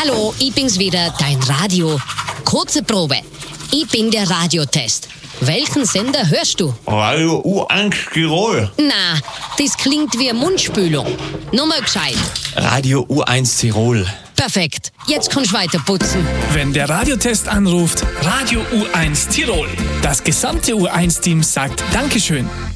Hallo, ich bin's wieder, dein Radio. Kurze Probe. Ich bin der Radiotest. Welchen Sender hörst du? Radio U1 Tirol. Na, das klingt wie Mundspülung. Nochmal gescheit. Radio U1 Tirol. Perfekt. Jetzt kannst du weiter putzen. Wenn der Radiotest anruft, Radio U1 Tirol. Das gesamte U1-Team sagt Dankeschön.